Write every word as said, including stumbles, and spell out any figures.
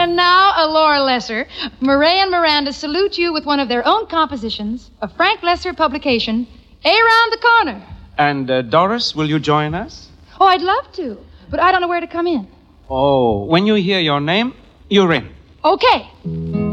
And now, uh, Laura Lesser, Murray and Miranda salute you with one of their own compositions, a Frank Lesser publication, Around the Corner. And uh, Doris, will you join us? Oh, I'd love to, but I don't know where to come in. Oh, when you hear your name, you're in. Okay.